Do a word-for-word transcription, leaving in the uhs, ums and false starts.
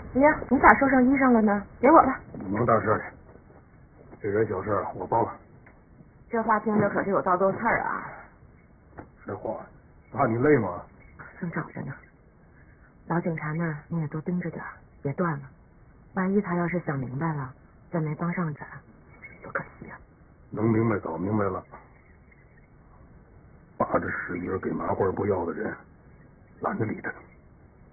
爷，你咋说上衣裳了呢？给我吧。 能大事的，这点小事我包了。 这话听着可是有倒斗刺儿啊。 实话，怕你累吗？ 正找着呢。老警察呢，你也多盯着点，别断了。万一他要是想明白了，再没帮上斩，多可惜啊。 能明白早明白了。把这使劲给麻花不要的人，懒得理他。